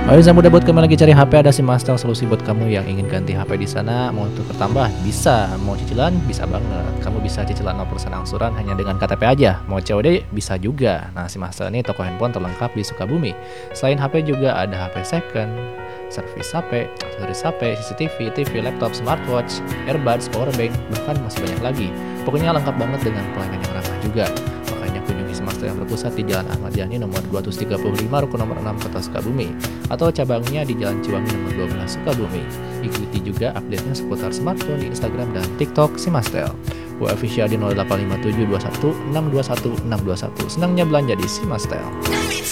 Ayo mudah buat kamu lagi cari HP, ada Simastel solusi buat kamu yang ingin ganti HP di sana. Mau tukar tambah bisa, mau cicilan bisa banget. Kamu bisa cicilan 0% angsuran hanya dengan KTP aja. Mau COD bisa juga. Nah, Simastel ini toko handphone terlengkap di Sukabumi. Selain HP juga ada HP second, servis HP, aksesoris HP, CCTV, TV, laptop, smartwatch, earbuds, powerbank, bahkan masih banyak lagi. Pokoknya lengkap banget dengan pelayanan yang ramah juga. Makanya kunjungi Simastel yang berpusat di Jalan Ahmad Yani nomor 235 Rukun nomor 6 Kota Sukabumi atau cabangnya di Jalan Ciwangi nomor 12 Sukabumi. Ikuti juga update-nya seputar smartphone di Instagram dan TikTok Simastel. Official di 085721 621 621. Senangnya belanja di Simastel.